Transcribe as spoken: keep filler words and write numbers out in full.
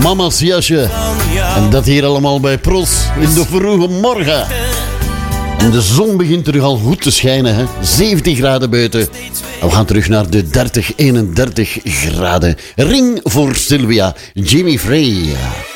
Mama's jasje. En dat hier allemaal bij Pros in de vroege morgen. En de zon begint terug al goed te schijnen. Hè? zeventien graden buiten. En we gaan terug naar de dertig, eenendertig graden. Ring voor Sylvia, Jimmy Frey.